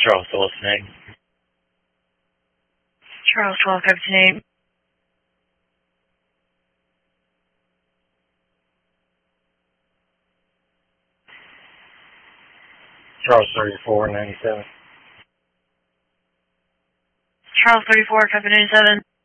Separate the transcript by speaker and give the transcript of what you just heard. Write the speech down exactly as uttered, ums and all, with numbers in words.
Speaker 1: Charles to listening.
Speaker 2: Charles twelve fifteen.
Speaker 1: Charles thirty-four ninety-seven.
Speaker 2: Charles thirty-four, copy ninety-seven.